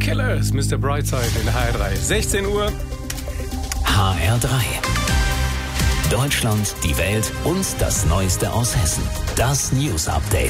Killers, Mr. Brightside in HR3. 16 Uhr. HR3. Deutschland, die Welt und das Neueste aus Hessen. Das News Update.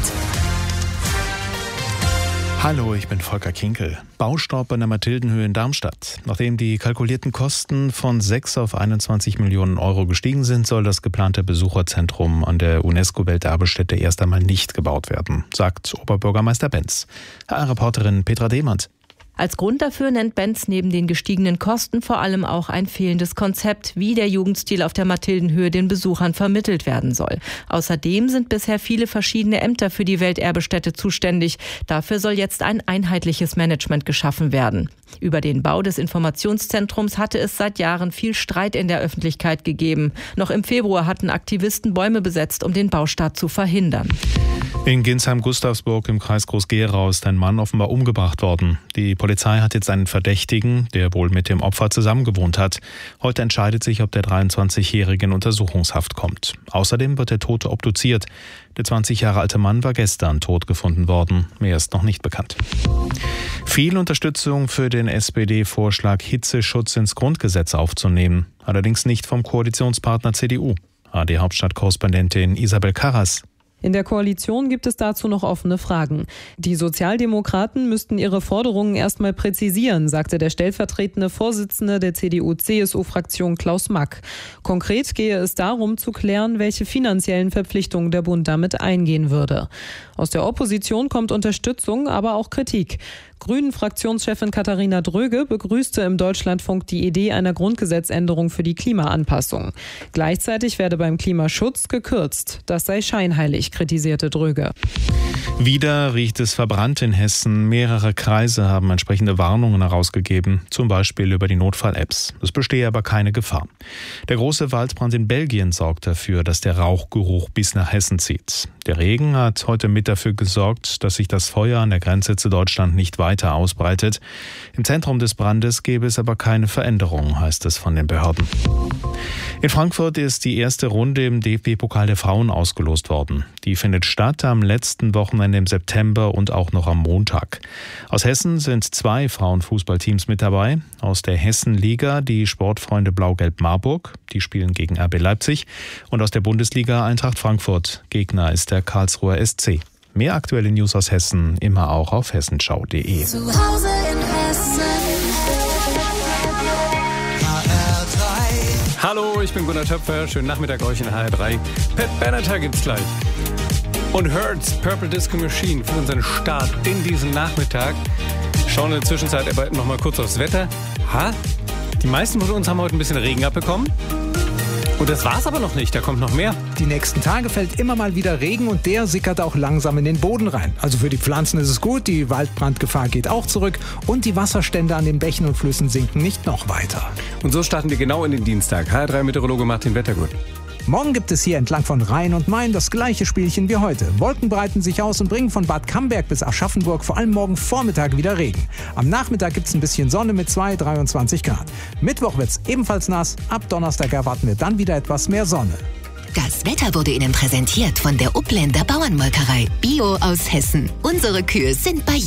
Hallo, ich bin Volker Kinkel. Baustopp an der Mathildenhöhe in Darmstadt. Nachdem die kalkulierten Kosten von 6 auf 21 Millionen Euro gestiegen sind, soll das geplante Besucherzentrum an der UNESCO-Welterbestätte erst einmal nicht gebaut werden, sagt Oberbürgermeister Benz. HR-Reporterin Petra Demand. Als Grund dafür nennt Benz neben den gestiegenen Kosten vor allem auch ein fehlendes Konzept, wie der Jugendstil auf der Mathildenhöhe den Besuchern vermittelt werden soll. Außerdem sind bisher viele verschiedene Ämter für die Welterbestätte zuständig. Dafür soll jetzt ein einheitliches Management geschaffen werden. Über den Bau des Informationszentrums hatte es seit Jahren viel Streit in der Öffentlichkeit gegeben. Noch im Februar hatten Aktivisten Bäume besetzt, um den Baustart zu verhindern. In Ginsheim-Gustavsburg im Kreis Groß-Gerau ist ein Mann offenbar umgebracht worden. Die Polizei hat jetzt einen Verdächtigen, der wohl mit dem Opfer zusammengewohnt hat. Heute entscheidet sich, ob der 23-Jährige in Untersuchungshaft kommt. Außerdem wird der Tote obduziert. Der 20 Jahre alte Mann war gestern tot gefunden worden. Mehr ist noch nicht bekannt. Viel Unterstützung für den SPD-Vorschlag, Hitzeschutz ins Grundgesetz aufzunehmen. Allerdings nicht vom Koalitionspartner CDU. ARD-Hauptstadtkorrespondentin Isabel Karras. In der Koalition gibt es dazu noch offene Fragen. Die Sozialdemokraten müssten ihre Forderungen erstmal präzisieren, sagte der stellvertretende Vorsitzende der CDU-CSU-Fraktion Klaus Mack. Konkret gehe es darum zu klären, welche finanziellen Verpflichtungen der Bund damit eingehen würde. Aus der Opposition kommt Unterstützung, aber auch Kritik. Grünen-Fraktionschefin Katharina Dröge begrüßte im Deutschlandfunk die Idee einer Grundgesetzänderung für die Klimaanpassung. Gleichzeitig werde beim Klimaschutz gekürzt. Das sei scheinheilig, kritisierte Dröge. Wieder riecht es verbrannt in Hessen. Mehrere Kreise haben entsprechende Warnungen herausgegeben, zum Beispiel über die Notfall-Apps. Es bestehe aber keine Gefahr. Der große Waldbrand in Belgien sorgt dafür, dass der Rauchgeruch bis nach Hessen zieht. Der Regen hat heute mit dafür gesorgt, dass sich das Feuer an der Grenze zu Deutschland nicht weiter ausbreitet. Im Zentrum des Brandes gäbe es aber keine Veränderung, heißt es von den Behörden. In Frankfurt ist die erste Runde im DFB-Pokal der Frauen ausgelost worden. Die findet statt am letzten Wochenende im September und auch noch am Montag. Aus Hessen sind 2 Frauenfußballteams mit dabei. Aus der Hessenliga die Sportfreunde Blau-Gelb Marburg, die spielen gegen RB Leipzig. Und aus der Bundesliga Eintracht Frankfurt. Gegner ist der Karlsruher SC. Mehr aktuelle News aus Hessen immer auch auf hessenschau.de. Zu Hause in Hessen. HR3. Hallo, ich bin Gunnar Töpfer. Schönen Nachmittag euch in HR3. Pat Benatar gibt's gleich. Und Hertz, Purple Disco Machine für unseren Start in diesen Nachmittag. Schauen in der Zwischenzeit aber noch mal kurz aufs Wetter. Die meisten von uns haben heute ein bisschen Regen abbekommen. Und das war's aber noch nicht, da kommt noch mehr. Die nächsten Tage fällt immer mal wieder Regen und der sickert auch langsam in den Boden rein. Also für die Pflanzen ist es gut, die Waldbrandgefahr geht auch zurück und die Wasserstände an den Bächen und Flüssen sinken nicht noch weiter. Und so starten wir genau in den Dienstag. HR3-Meteorologe Martin Wettergut. Morgen gibt es hier entlang von Rhein und Main das gleiche Spielchen wie heute. Wolken breiten sich aus und bringen von Bad Camberg bis Aschaffenburg vor allem morgen Vormittag wieder Regen. Am Nachmittag gibt es ein bisschen Sonne mit 23 Grad. Mittwoch wird es ebenfalls nass. Ab Donnerstag erwarten wir dann wieder etwas mehr Sonne. Das Wetter wurde Ihnen präsentiert von der Upländer Bauernmolkerei. Bio aus Hessen. Unsere Kühe sind bei